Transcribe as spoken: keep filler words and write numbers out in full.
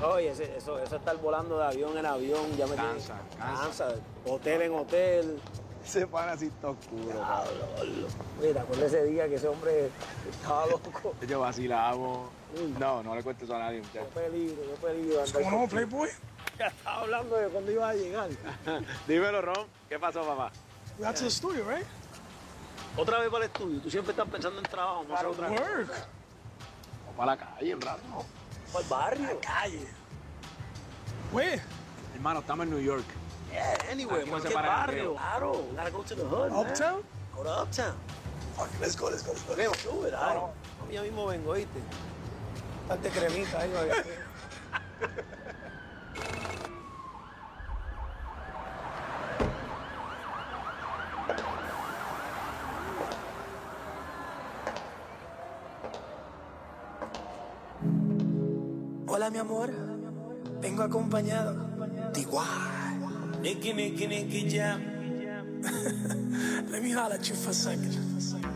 Oye, ese- eso, eso estar volando de avión en avión, ya me Cansa, tiene- cansa. Hotel en hotel. Se para así todo oscuro, cabrón. Oye, ¿te acuerdas ese día que ese hombre estaba loco? Yo vacilamos. Uy. No, no le cuentes eso a nadie, Qué muchachos. peligro, qué peligro. What's andar going on, con- Playboy? Ya estaba hablando de cuándo iba a llegar. Dímelo, Ron. ¿Qué pasó, papá? We got to the studio, right? Otra vez para el estudio. Tú siempre estás pensando en trabajo. Vamos a hacer otra vez. Work. Vamos para la calle un rato. Para el barrio. Calle. Where? Hermano, estamos en New York. Yeah, anyway, Aquí no se cualquier para el barrio. río. Claro, we gotta go to the hood, man. Uptown? Go to Uptown. Okay, let's go, let's go, let's go. Vemos, sube, dale. Ya mismo vengo, ¿oíste? Date cremita ahí, para que- Hola, mi amor. Vengo acompañado. Igual. Nicky, Nicky, Nicky Jam. Let me holler at you for a second.